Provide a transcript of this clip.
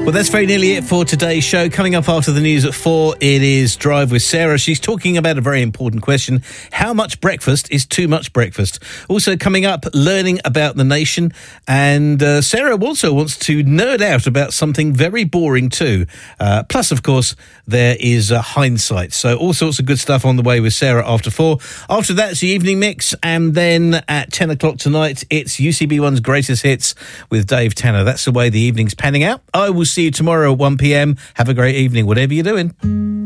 Well, that's very nearly it for today's show. Coming up after the news at 4, it is Drive with Sarah. She's talking about a very important question. How much breakfast is too much breakfast? Also coming up, learning about the nation. And Sarah also wants to nerd out about something very boring too. Plus, of course, there is hindsight. So all sorts of good stuff on the way with Sarah after 4. After that, it's the evening mix. And then at 10 o'clock tonight, it's UCB1's Greatest Hits with Dave Tanner. That's the way the evening's panning out. I will see you tomorrow at 1 p.m. Have a great evening, whatever you're doing.